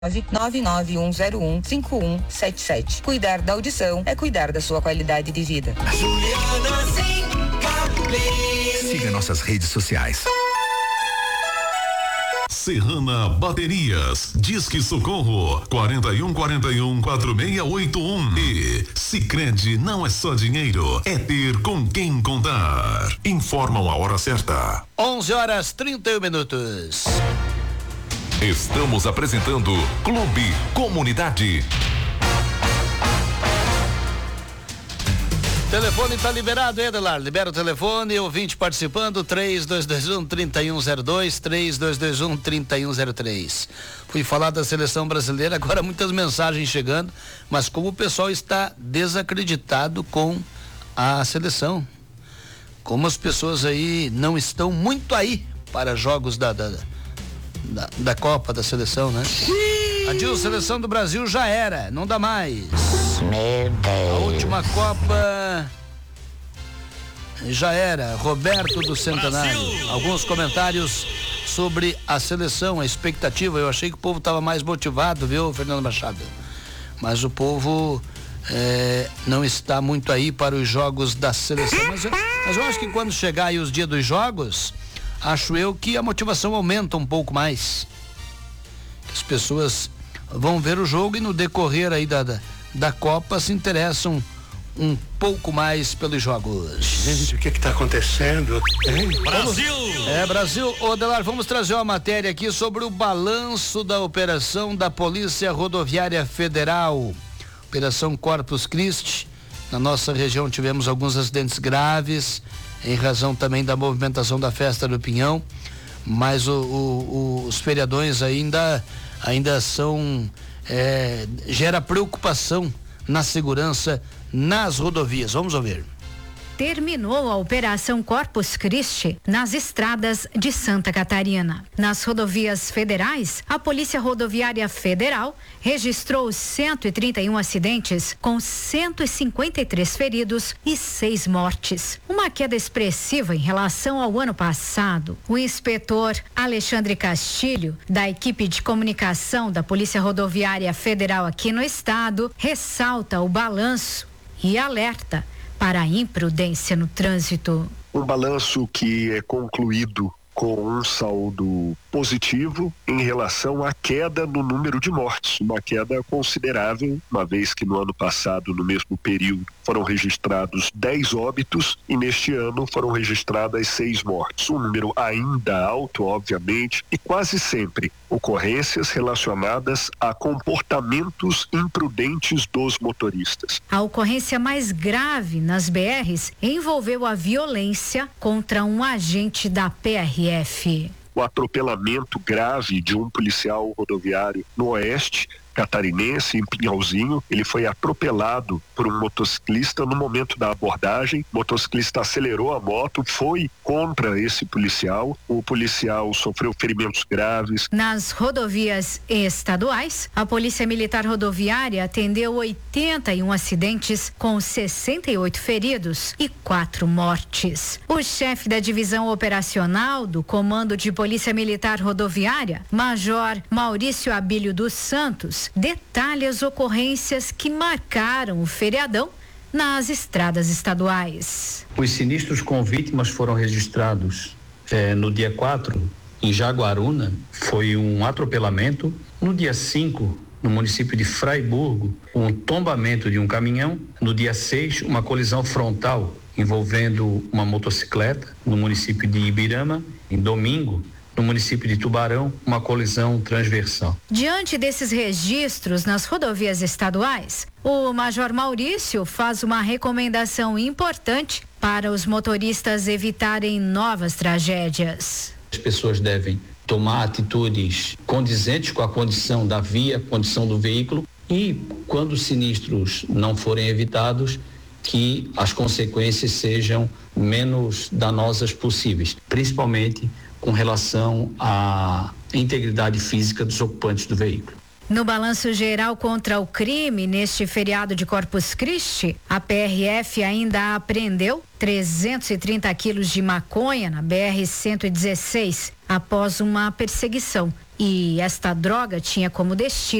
991015177. Cuidar da audição é cuidar da sua qualidade de vida. Siga nossas redes sociais. Serrana Baterias, Disque Socorro 4141-4681. E Sicredi não é só dinheiro, é ter com quem contar. Informam a hora certa. 11h31. Estamos apresentando Clube Comunidade. Telefone tá liberado, Edelar. Libera o telefone, ouvinte participando, 3221-3102, 3221-3103. Fui falar da seleção brasileira, agora muitas mensagens chegando, mas como o pessoal está desacreditado com a seleção. Como as pessoas aí não estão muito aí para jogos da Copa, da seleção, né? Adil, seleção do Brasil já era, não dá mais. Meu Deus. A última Copa já era. Roberto do Centenário. Brasil. Alguns comentários sobre a seleção, a expectativa. Eu achei que o povo estava mais motivado, viu, Fernando Machado? Mas o povo não está muito aí para os jogos da seleção. Mas eu acho que quando chegar aí os dias dos jogos, acho eu que a motivação aumenta um pouco mais. As pessoas vão ver o jogo e no decorrer aí da Copa se interessam um pouco mais pelos jogos. Gente, o que está acontecendo? Brasil! Brasil. Ô, Delar, vamos trazer uma matéria aqui sobre o balanço da operação da Polícia Rodoviária Federal. Operação Corpus Christi. Na nossa região tivemos alguns acidentes graves, em razão também da movimentação da Festa do Pinhão, mas os feriadões ainda são, gera preocupação na segurança nas rodovias. Vamos ouvir. Terminou a Operação Corpus Christi nas estradas de Santa Catarina. Nas rodovias federais, a Polícia Rodoviária Federal registrou 131 acidentes, com 153 feridos e 6 mortes. Uma queda expressiva em relação ao ano passado. O inspetor Alexandre Castilho, da equipe de comunicação da Polícia Rodoviária Federal aqui no estado, ressalta o balanço e alerta para a imprudência no trânsito. Um balanço que é concluído com um saldo positivo em relação à queda no número de mortes, uma queda considerável, uma vez que no ano passado, no mesmo período, foram registrados 10 óbitos e neste ano foram registradas 6 mortes. Um número ainda alto, obviamente, e quase sempre ocorrências relacionadas a comportamentos imprudentes dos motoristas. A ocorrência mais grave nas BRs envolveu a violência contra um agente da PRF. O atropelamento grave de um policial rodoviário no oeste catarinense, em Pinhalzinho, ele foi atropelado por um motociclista no momento da abordagem. O motociclista acelerou a moto, foi contra esse policial. O policial sofreu ferimentos graves. Nas rodovias estaduais, a Polícia Militar Rodoviária atendeu 81 acidentes, com 68 feridos e 4 mortes. O chefe da divisão operacional do Comando de Polícia Militar Rodoviária, Major Maurício Abílio dos Santos, detalha as ocorrências que marcaram o feriadão nas estradas estaduais. Os sinistros com vítimas foram registrados no dia 4, em Jaguaruna, foi um atropelamento. No dia 5, no município de Fraiburgo, um tombamento de um caminhão. No dia 6, uma colisão frontal envolvendo uma motocicleta no município de Ibirama. Em domingo, no município de Tubarão, uma colisão transversal. Diante desses registros nas rodovias estaduais, o Major Maurício faz uma recomendação importante para os motoristas evitarem novas tragédias. As pessoas devem tomar atitudes condizentes com a condição da via, condição do veículo, e quando os sinistros não forem evitados, que as consequências sejam menos danosas possíveis, principalmente com relação à integridade física dos ocupantes do veículo. No balanço geral contra o crime, neste feriado de Corpus Christi, a PRF ainda apreendeu 330 quilos de maconha na BR-116, após uma perseguição, E esta droga tinha como destino